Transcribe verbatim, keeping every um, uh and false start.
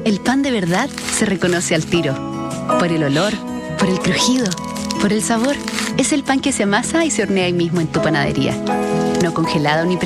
El pan de verdad se reconoce al tiro. Por el olor, por el crujido, por el sabor. Es el pan que se amasa y se hornea ahí mismo en tu panadería. No congelado ni